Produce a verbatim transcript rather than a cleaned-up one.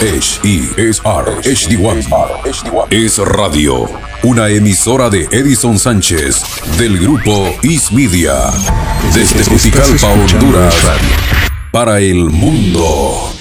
H E S R H D uno. Es Radio, una emisora de Edison Sánchez del grupo Is Media. Desde Tegucigalpa, Honduras, para el mundo.